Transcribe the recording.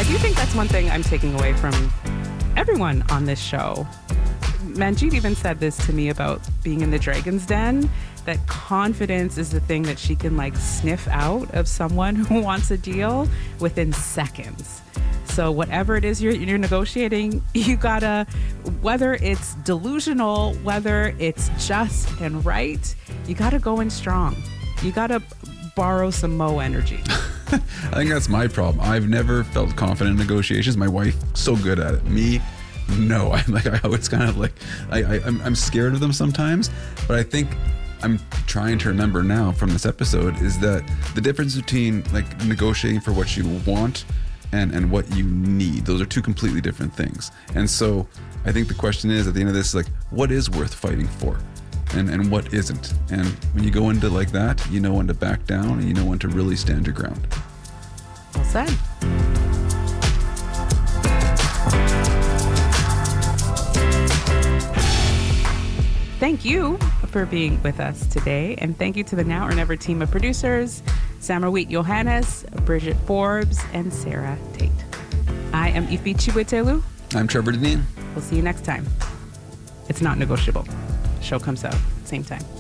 do think that's one thing I'm taking away from everyone on this show. Manjeet even said this to me about being in the Dragon's Den, that confidence is the thing that she can like sniff out of someone who wants a deal within seconds. So whatever it is you're negotiating, you gotta, whether it's delusional, whether it's just and right, you gotta go in strong. You gotta borrow some Mo energy. I think that's my problem. I've never felt confident in negotiations. My wife's so good at it. Me, no. I'm like, it's kind of like, I'm scared of them sometimes, but I think I'm trying to remember now from this episode is that the difference between like negotiating for what you want and what you need, those are two completely different things. And so I think the question is at the end of this, like, what is worth fighting for and what isn't? And when you go into like that, you know when to back down and you know when to really stand your ground. Well said. Thank you for being with us today. And thank you to the Now or Never team of producers, Samarweet Johannes, Bridget Forbes, and Sarah Tate. I am Ifi Chiwetelu. I'm Trevor Deneen. We'll see you next time. It's not negotiable. Show comes out same time.